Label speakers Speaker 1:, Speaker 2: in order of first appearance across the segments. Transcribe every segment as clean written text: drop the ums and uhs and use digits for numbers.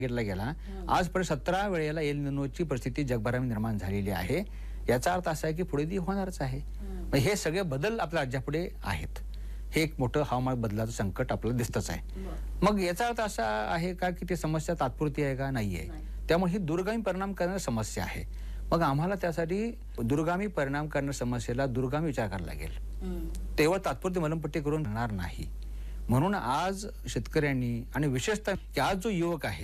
Speaker 1: घेतला गेला आजपर्यंत 17 वेळेला एल निनोची परिस्थिती जगभरामध्ये निर्माण झालेली आहे। याचा अर्थ असा आहे की पुढे ती होणारच आहे। हे सगळे बदल आपल्या राज्यापुढे आहेत। हे एक मोठं हवामान बदलाचं संकट आपल्याला दिसतच आहे। मग याचा अर्थ असा आहे का की ती समस्या तात्पुरती आहे का? नाहीये। त्यामुळे ही दूरगामी परिणाम करणारी समस्या आहे। मग आम्हाला त्यासाठी दूरगामी परिणाम करणाऱ्या समस्येला दूरगामी विचार करावा लागेल। तेवढ तात्पुरती मलमपट्टी करून होणार नाही। म्हणून आज शेतकऱ्यांनी आणि विशेषतः की आज जो युवक आहे,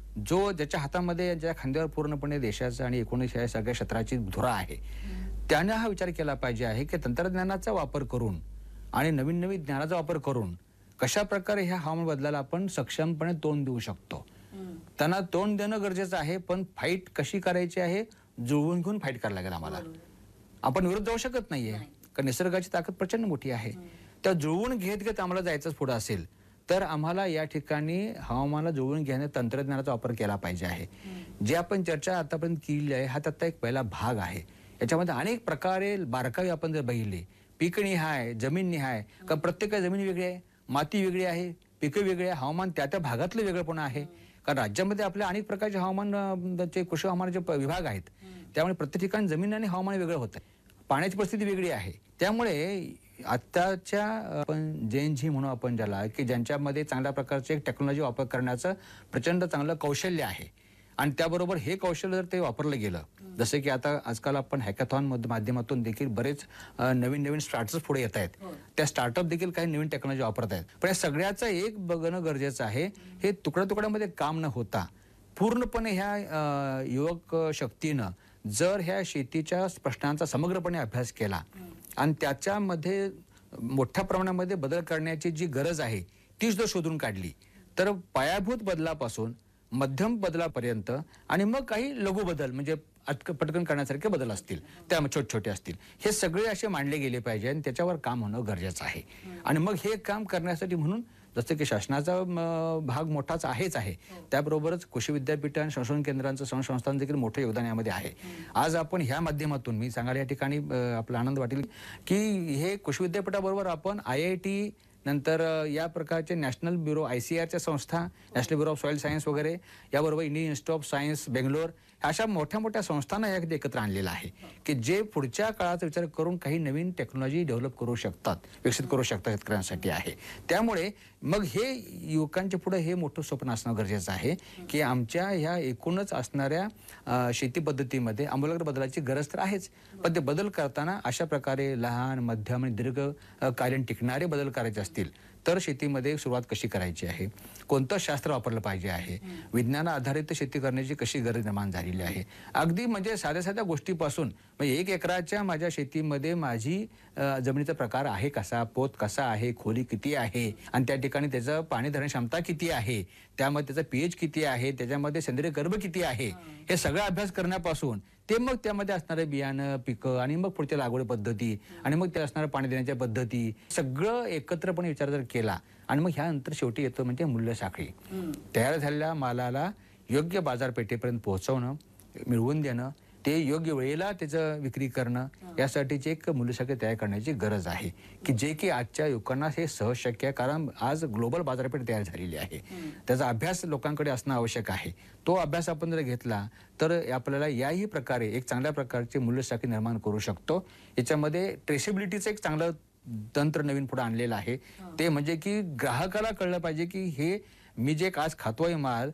Speaker 1: जो ज्याच्या हातामध्ये ज्या खांद्यावर पूर्णपणे देशाचा आणि एकूणच सगळ्या क्षेत्राची धुरा आहे, त्याने हा विचार केला पाहिजे आहे की तंत्रज्ञानाचा वापर करून आणि नवीन नवीन ज्ञानाचा वापर करून कशा प्रकारे ह्या हवामान बदलाला आपण सक्षमपणे तोंड देऊ शकतो। त्यांना तोंड देणं गरजेचं आहे, पण फाईट कशी करायची आहे जुळवून घेऊन फाईट करायला लागेल आम्हाला। आपण विरोध जाऊ शकत नाहीये, कारण निसर्गाची ताकद प्रचंड मोठी आहे। त्या जुळवून घेत घेत आम्हाला जायचंच पुढे असेल तर आम्हाला या ठिकाणी हवामानाला जुळवून घेण्यात तंत्रज्ञानाचा वापर केला पाहिजे आहे। जे आपण चर्चा आतापर्यंत केली आहे हा त्याचा एक पहिला भाग आहे। याच्यामध्ये अनेक प्रकारे बारकावे आपण जर बघितले, पीकनिहाय, जमीननिहाय, का प्रत्येक जमीन वेगळी आहे, माती वेगळी आहे, पिकं वेगळी आहे, हवामान त्या भागातलं वेगळेपण आहे। कारण राज्यामध्ये आपल्या अनेक प्रकारचे हवामानचे कृषी हवामानाचे विभाग आहेत, त्यामुळे प्रत्येक ठिकाणी जमीन आणि हवामान वेगळं होतं। पाण्याची परिस्थिती वेगळी आहे। त्यामुळे आताच्या आपण जेन झी म्हणून आपण ज्याला की ज्यांच्यामध्ये चांगल्या प्रकारचे टेक्नॉलॉजी वापर करण्याचं प्रचंड चांगलं कौशल्य आहे आणि त्याबरोबर हे कौशल्य जर ते वापरलं गेलं, जसे की आता आजकाल आपण हॅकॅथॉन माध्यमातून देखील बरेच नवीन नवीन स्टार्टअप्स पुढे येत आहेत। त्या स्टार्टअप देखील काही नवीन टेक्नॉलॉजी वापरत आहेत। पण या सगळ्याचं एक बघणं गरजेचं आहे, हे तुकड्यामध्ये काम न होता पूर्णपणे ह्या युवक शक्तीनं जर ह्या शेतीच्या प्रश्नांचा समग्रपणे अभ्यास केला आणि त्याच्यामध्ये मोठ्या प्रमाणामध्ये बदल करण्याची जी गरज आहे तीच जर शोधून काढली तर पायाभूत बदलापासून मध्यम बदलापर्यंत आणि मग काही लघु बदल म्हणजे पटकन करण्यासारखे बदल असतील, त्या छोटे असतील, हे सगळे असे मांडले गेले पाहिजे आणि त्याच्यावर काम होणं गरजेचं आहे। आणि मग हे काम करण्यासाठी म्हणून जसं की शासनाचा भाग मोठाच आहेच आहे, त्याबरोबरच कृषी विद्यापीठ आणि संशोधन केंद्रांचं संस्थांचं देखील मोठं योगदान यामध्ये आहे। आज आपण ह्या माध्यमातून मी सांगायला या ठिकाणी आपला आनंद वाटेल की हे कृषी विद्यापीठाबरोबर आपण IIT नंतर या प्रकारचे नॅशनल ब्युरो ICARच्या संस्था, national bureau of soil science वगैरे, याबरोबर Indian institute of science Bangalore, अशा मोठ्या मोठ्या संस्थांना यामध्ये एकत्र आणलेलं आहे की जे पुढच्या काळाचा विचार करून काही नवीन टेक्नॉलॉजी डेव्हलप करू शकतात, विकसित करू शकतात शेतकऱ्यांसाठी आहे। त्यामुळे मग हे युवकांच्या पुढे हे मोठं स्वप्न असणं गरजेचं आहे की आमच्या ह्या एकूणच असणाऱ्या शेती पद्धतीमध्ये आमूलाग्र बदलाची गरज तर आहेच, पण ते बदल करताना अशा प्रकारे लहान, मध्यम आणि दीर्घकालीन टिकणारे बदल करायचे असतील तर शेतीमध्ये सुरुवात कशी करायची आहे, कोणतं शास्त्र वापरलं पाहिजे आहे, विज्ञान आधारित शेती करण्याची कशी गरज निर्माण झालेली आहे। अगदी म्हणजे साध्या साध्या गोष्टीपासून म्हणजे 1 एकराच्या माझ्या शेतीमध्ये माझी जमिनीचा प्रकार आहे कसा, पोत कसा आहे, खोली किती आहे आणि त्या ठिकाणी त्याचं पाणी धरण क्षमता किती आहे, त्यामध्ये त्याचा pH किती आहे, त्याच्यामध्ये सेंद्रिय गर्भ किती आहे, हे सगळा अभ्यास करण्यापासून ते मग त्यामध्ये असणारे बियाणं, पिकं आणि मग पुढच्या लागवड पद्धती आणि मग ते असणाऱ्या पाणी देण्याच्या पद्धती सगळं एकत्रपणे विचार जर केला आणि मग ह्यानंतर शेवटी येतो म्हणजे मूल्य साखळी। तयार झालेल्या मालाला योग्य बाजारपेठेपर्यंत पोहोचवणं, मिळवून देणं, ते योग्य वेळेला त्याचं विक्री करणं, यासाठीची एक मूल्यसाखळी तयार करण्याची गरज आहे की जे की आजच्या युवकांना हे सहज शक्य आहे, कारण आज ग्लोबल बाजारपेठ तयार झालेली आहे। त्याचा अभ्यास लोकांकडे असणं आवश्यक आहे। तो अभ्यास आपण जर घेतला तर आपल्याला याही प्रकारे एक चांगल्या प्रकारची मूल्यसाखळी निर्माण करू शकतो। याच्यामध्ये ट्रेसेबिलिटीचं एक चांगलं तंत्र नवीन पुढे आणलेलं आहे, ते म्हणजे की ग्राहकाला कळलं पाहिजे की हे मी जे आज खातोय माल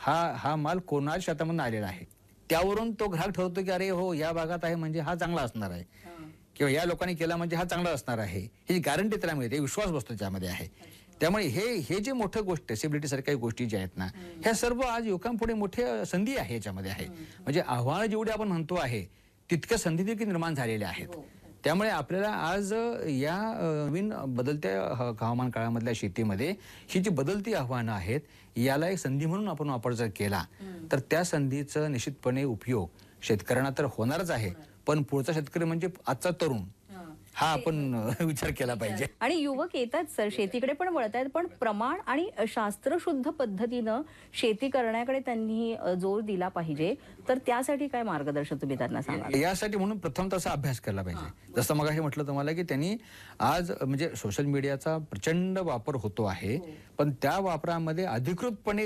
Speaker 1: हा माल कोणाच्या शेतामधून आलेला आहे, त्यावरून तो ग्राहक ठरवतो की अरे हो या भागात आहे म्हणजे हा चांगला असणार आहे किंवा या लोकांनी केला म्हणजे हा चांगला असणार आहे, ही गॅरंटी त्याला मिळते, विश्वास बसतो त्यामध्ये आहे। त्यामुळे हे जे मोठं गोष्ट ट्रेसेबिलिटी सारख्या गोष्टी ज्या आहेत ना, ह्या सर्व आज युवकांपुढे मोठी संधी आहे याच्यामध्ये आहे। म्हणजे आव्हानं जेवढे आपण म्हणतो आहे तितक्या संधी देखील निर्माण झालेल्या आहेत। त्यामुळे आपल्याला आज या नवीन बदलत्या हवामान काळामधल्या शेतीमध्ये ही जी बदलती आव्हानं आहेत याला एक संधी म्हणून आपण वापर जर केला तर त्या संधीचा निश्चितपणे उपयोग शेतकऱ्यांना तर होणारच आहे, पण पुढचा शेतकरी म्हणजे आजचा तरुण हा आपण विचार केला पाहिजे।
Speaker 2: आणि युवक येतात सर, शेतीकडे पण वळत आहेत, पण प्रमाण आणि शास्त्रशुद्ध पद्धतीनं शेती करण्याकडे त्यांनी जोर दिला पाहिजे। तर त्यासाठी काय मार्गदर्शन तुम्ही त्यांना सांगा?
Speaker 1: यासाठी म्हणून प्रथम तसा अभ्यास केला पाहिजे। जसं मग हे म्हटलं तुम्हाला की त्यांनी आज म्हणजे सोशल मीडियाचा प्रचंड वापर होतो आहे, पण त्या वापरामध्ये अधिकृतपणे